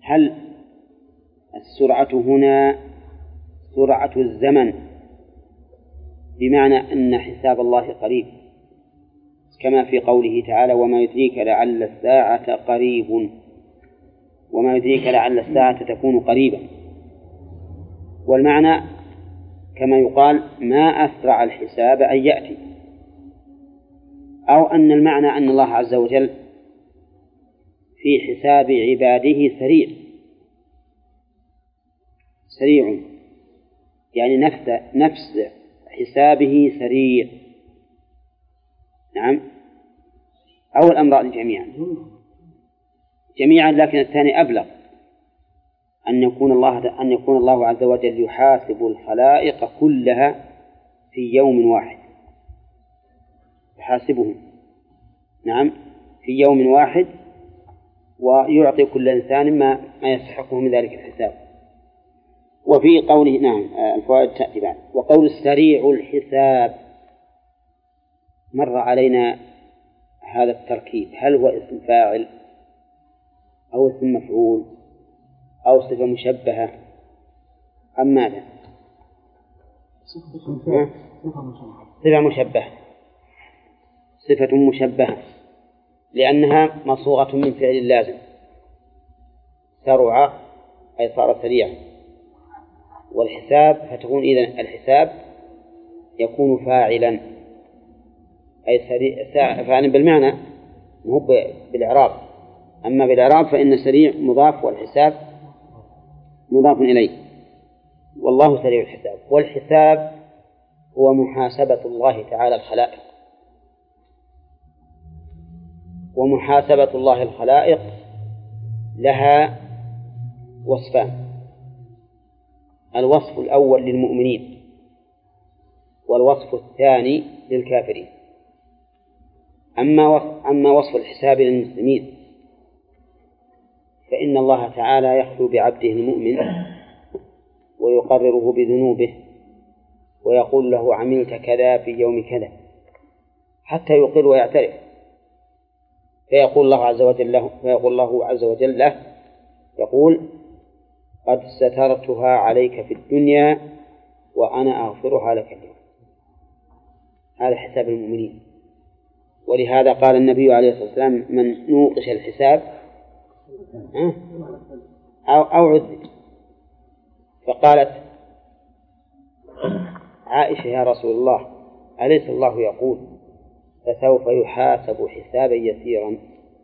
هل السرعة هنا سرعة الزمن بمعنى أن حساب الله قريب، كما في قوله تعالى: وما يدريك لعل الساعة قريب، وما يدريك لعل الساعة تكون قريبا. والمعنى كما يقال: ما أسرع الحساب أن يأتي. أو أن المعنى أن الله عز وجل في حساب عباده سريع، يعني نفس حسابه سريع. نعم، أو الأمران جميعا، لكن الثاني أبلغ، أن يكون الله عز وجل يحاسب الخلائق كلها في يوم واحد، يحاسبهم نعم في يوم واحد، ويعطي كل إنسان ما يستحقه من ذلك الحساب. وفي قوله نعم الفوائد تأتي بعد. وقول السريع الحساب مر علينا هذا التركيب، هل هو اسم فاعل أو اسم مفعول أو صفة مشبهة أم ماذا؟ صفة مشبهة، لأنها مصوغة من فعل لازم، سرع أي صار سريعا. والحساب فتكون إذن الحساب يكون فاعلا أي فاعلا بالمعنى مو بالإعراب. أما بالإعراب فإن سريع مضاف والحساب مضاف إليه. والله سريع الحساب. والحساب هو محاسبة الله تعالى الخلائق، ومحاسبة الله الخلائق لها وصفان: الوصف الأول للمؤمنين، والوصف الثاني للكافرين. أما وصف الحساب للمسلمين فإن الله تعالى يخلو بعبده المؤمن ويقرره بذنوبه ويقول له: عملت كذا في يوم كذا، حتى يقر ويعترف، فيقول الله عز وجل له يقول: قد سترتها عليك في الدنيا وأنا أغفرها لك اليوم. هذا حساب المؤمنين. ولهذا قال النبي عليه الصلاة والسلام: من نوقش الحساب أو عذب. فقالت عائشة: يا رسول الله، أليس الله يقول فسوف يحاسب حسابا يسيرا؟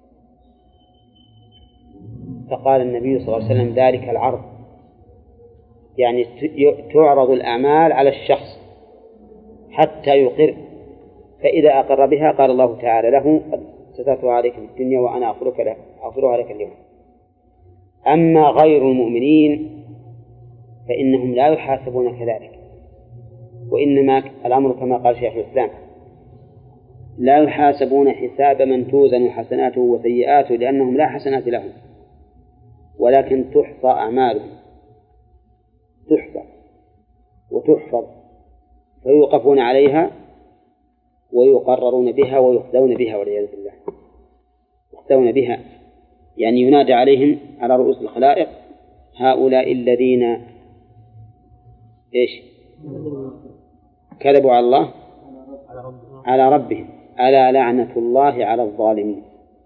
فقال النبي صلى الله عليه وسلم: ذلك العرض، يعني تعرض الأعمال على الشخص حتى يقر، فإذا أقر بها قال الله تعالى له: قد سترتها عليك في الدنيا وأنا أغفرها لك اليوم. أما غير المؤمنين فإنهم لا يحاسبون كذلك، وإنما الأمر كما قال شيخ الإسلام: لا يحاسبون حساب من توزن حسناته وسيئاته، لأنهم لا حسنات لهم، ولكن تحصى أعمالهم، تحصى وتحفظ، فيوقفون عليها ويقررون بها ويخزون بها، والعياذ بالله. يخزون بها يعني ينادى عليهم على رؤوس الخلائق: هؤلاء الذين كذبوا على الله على ربهم ألا لعنة الله على الظالمين.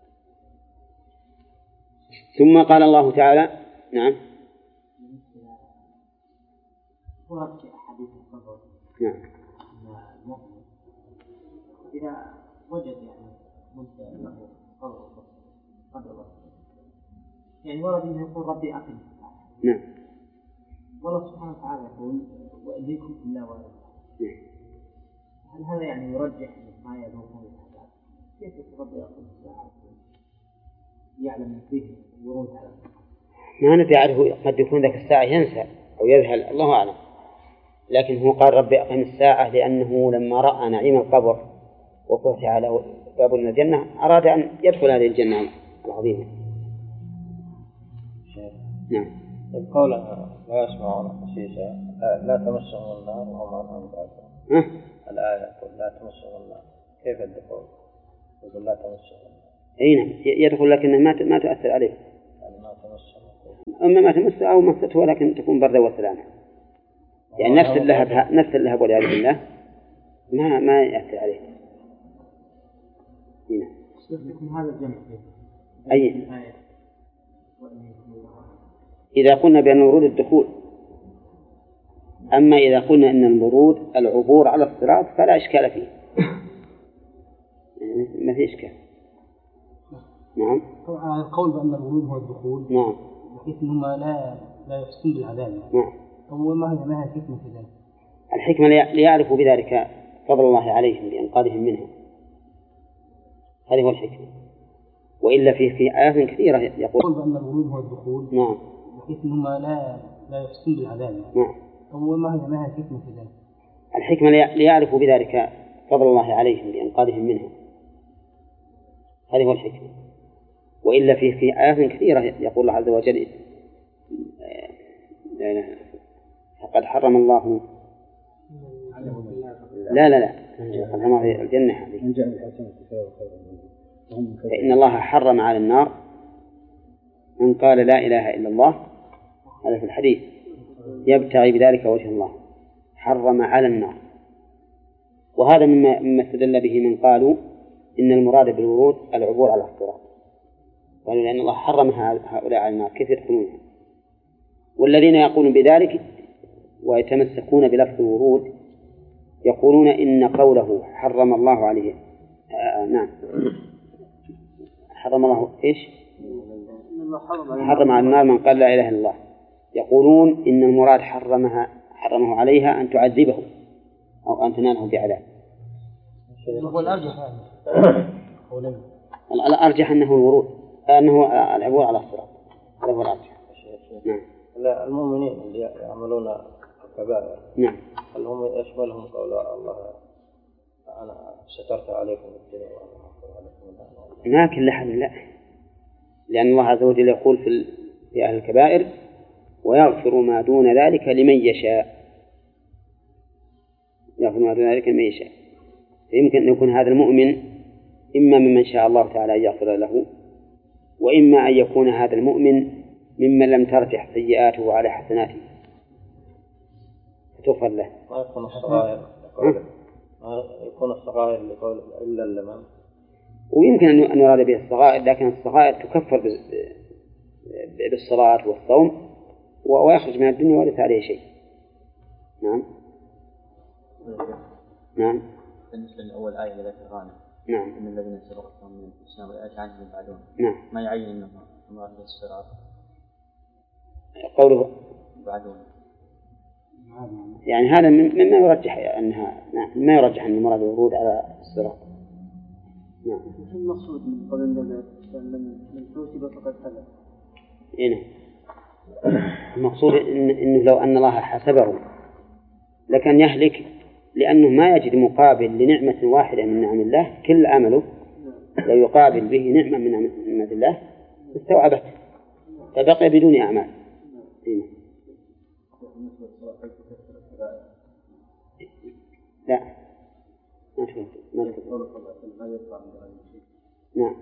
ثم قال الله تعالى نعم إذا وجد يعني مدة له قدر يعني ورد أنه يقول ربي أقم. نعم. والله سبحانه وتعالى يقول: وإليكم إلا وارد. هل هذا يعني يرجح ما يذوقون العذاب؟ كيف ربي أقم الساعة يعلم فيه ورود على ما ندري، قد يكون ذاك الساعة ينسى أو يذهل، الله أعلم. لكن هو قال: ربي أقم الساعة لأنه لما رأى نعيم القبر وفتح على باب الجنة أراد أن يدخل هذه الجنة العظيمة. نعم. القول لا يسمعون حسيسا لا تمسهم النار وهم عنها مبعدون. الآية تقول لا تمسهم النار، كيف الدخول؟ يقول لا تمسهم النار. أي نعم، يدخل لكنه ما تؤثر عليه. يعني ما تمسهم. أما ما تمس أو مسته ولكن تكون بردا وسلامة، يعني نفس اللهب والعياذ بالله ما يأثر عليه. هنا هذا الجمع أي إذا قلنا بأن ورود الدخول. أما إذا قلنا أن الورود العبور على الصراط فلا إشكال فيه، ما في إشكال. نعم. طبعا القول بأن الورود هو الدخول. نعم. بحيث أنهم لا يحسن بالعذاب. نعم. ما هي الحكمة في ذلك؟ الحكمة ليعرفوا بذلك فضل الله عليهم بإنقاذهم منها، هذه هو الحكمة. وإلا في آيات كثيرة يقول بأن الورود هو الدخول. نعم. بحيث أنهم لا يحسن بالعذاب. نعم. ما هي الحكمة في ذلك؟ الحكمة ليعرفوا بذلك فضل الله عليهم بإنقاذهم منها، هذه هو الحكمة. وإلا في آيات كثيرة يقول الله عز وجل فقد حرم الله لا حرم الجنة هذه، فإن الله حرم على النار من قال لا إله إلا الله، هذا في الحديث، يبتغي بذلك وجه الله، حرم على النار. وهذا مما استدل به من قالوا إن المراد بالورود العبور على الصراط، قالوا لأن الله حرم هؤلاء على النار كيف يدخلونها. والذين يقولون بذلك ويتمسكون بلفظ الورود يقولون إن قوله حرم الله عليه نعم حرم الله إيش؟ حرم على النار من قال لا إله إلا الله، يقولون إن المراد حرمه عليها أن تعذبه أو أن تناله بعذاب. الأرجح أنه الورود، أنه العبور على الصراط، هذا هو الأرجح. نعم. لا المؤمنين اللي يعملون الكبائر نعم هل هم يشملهم قول الله أنا سترت عليكم الدنيا وأنا أغفر عليكم النار؟ لكن لحد لا، لأن الله عز وجل يقول في أهل الكبائر ويغفر ما دون ذلك لمن يشاء، يغفر ما دون ذلك لمن يشاء. فيمكن أن يكون هذا المؤمن إما ممن شاء الله تعالى أن يغفر له، وإما أن يكون هذا المؤمن ممن لم ترجح سيئاته على حسناته فتغفر له. ما يكون الصغائر لقول إلا اللمام، ويمكن أن يراد به الصغائر، لكن الصغائر تكفر بالصلاة والصوم ويخرج من الدنيا وليس عليه شيء. نعم. نعم. بالنسبة لأول آية لذات الغانم. نعم. إن الذين سبقتهم من الحسنى والآيات عنهم يبعدون. نعم. ما يعين أنه مراد الصراط. قوله يبعدون. يعني هذا مما يرجح أنها ما يرجح أن المراد الورود على الصراط. نعم. شو المقصود من قول النبي من توسب فقد هلك؟ إيه. المقصود إنه لو أن الله حسبه لكن يهلك، لأنه ما يجد مقابل لنعمة واحدة من نعم الله، كل عمله لو يقابل به نعمة من نعمة الله استوعبت فبقي بدون أعمال. لا نعم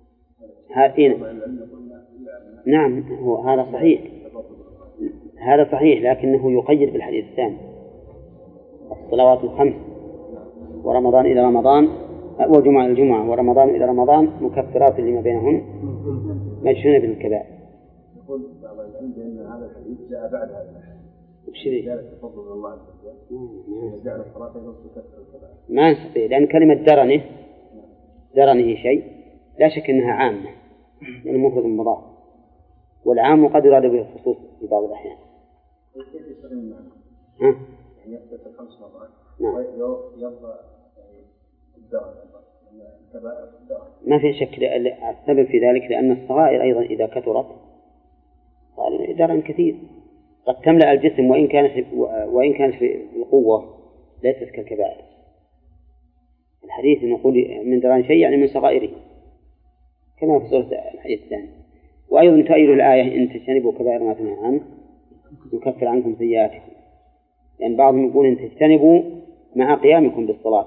نعم هو هذا صحيح، هذا صحيح، لكنه يقيد بالحديث الثاني الصلوات الخمس ورمضان إلى رمضان والجمعة إلى الجمعة ورمضان إلى رمضان مكفرات لما بينهن مجنون بالكبائر. يقول بعض العلم بأن هذا الحديث جاء بعد هذا الحديث جاء تفضل الله عز وجل جعل الصلاة تكفر الكبائر. ما نستطيع، لأن كلمة درنه شيء لا شك أنها عامة، لأن مفرد مضاف، والعام قد يراد به الخصوص في بعض الأحيان. كيف يستخدم المعنى؟ يعني يثبت الخمس مرات ويرضى يعني الدرن الكبائر الدرن. ما في شك، السبب في ذلك لأن الصغائر أيضا إذا كثرت قال درن كثير قد تملأ الجسم وإن كانت في القوة ليست كالكبائر. الحديث نقول من درن شيء يعني من صغائره كما في سورة الحديث الثاني. وأيضا تؤيد الآية إن تجتنبوا كبائر ما تنهى عنه نكفر عنكم سيئاتكم، يعني بعضهم يقول إن تجتنبوا مع قيامكم بالصلاة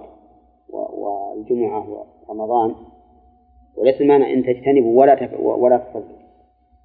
والجمعة ورمضان، وليس المعنى إن تجتنبوا ولا تصلوا.